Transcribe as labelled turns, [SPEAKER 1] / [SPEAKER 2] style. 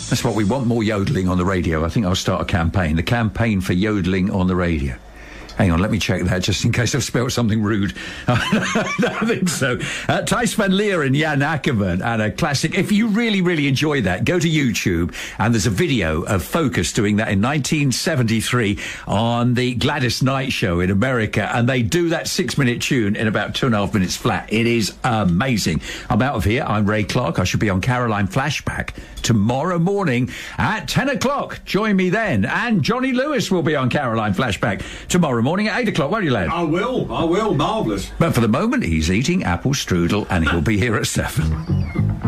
[SPEAKER 1] That's what we want, more yodelling on the radio. I think I'll start a campaign. The campaign for yodelling on the radio. Hang on, let me check that just in case I've spelt something rude. I don't think so. Thijs van Leer and Jan Akkerman, and a classic. If you really, really enjoy that, go to YouTube, and there's a video of Focus doing that in 1973 on the Gladys Knight show in America, and they do that 6-minute tune in about 2.5 minutes flat. It is amazing. I'm out of here. I'm Ray Clark. I should be on Caroline Flashback tomorrow morning at 10 o'clock. Join me then. And Johnny Lewis will be on Caroline Flashback tomorrow morning at 8 o'clock, won't you, lad?
[SPEAKER 2] I will. Marvellous.
[SPEAKER 1] But for the moment, he's eating apple strudel, and he'll be here at 7.